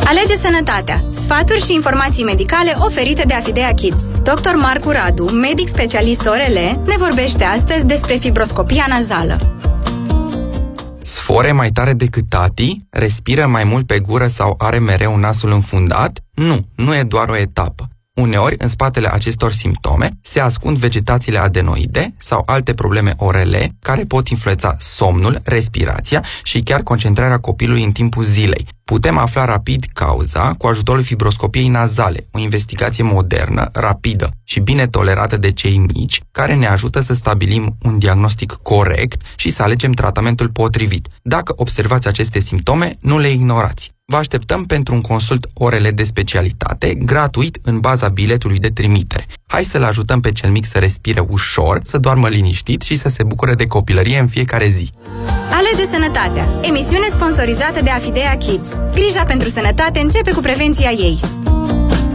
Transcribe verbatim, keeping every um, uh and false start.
Alege sănătatea. Sfaturi și informații medicale oferite de Afidea Kids. doctor Marcu Radu, medic specialist O R L, ne vorbește astăzi despre fibroscopia nazală. Sfore mai tare decât tati? Respiră mai mult pe gură sau are mereu nasul înfundat? Nu, nu e doar o etapă. Uneori, în spatele acestor simptome, se ascund vegetațiile adenoide sau alte probleme O R L care pot influența somnul, respirația și chiar concentrarea copilului în timpul zilei. Putem afla rapid cauza cu ajutorul fibroscopiei nazale, o investigație modernă, rapidă și bine tolerată de cei mici, care ne ajută să stabilim un diagnostic corect și să alegem tratamentul potrivit. Dacă observați aceste simptome, nu le ignorați. Vă așteptăm pentru un consult O R L de specialitate, gratuit în baza biletului de trimitere. Hai să-l ajutăm pe cel mic să respire ușor, să doarmă liniștit și să se bucure de copilărie în fiecare zi. Alege sănătatea. Emisiune sponsorizată de Afidea Kids. Grija pentru sănătate începe cu prevenția ei.